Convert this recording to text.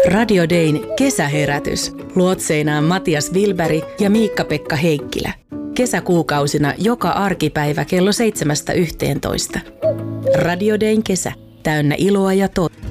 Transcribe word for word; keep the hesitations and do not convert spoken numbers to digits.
Radio Dayn kesäherätys. Luotseinaan Matias Wilberg ja Miikka-Pekka Heikkilä. Kesäkuukausina joka arkipäivä kello seitsemästä yhteentoista. Radio Dayn kesä. Täynnä iloa ja totta.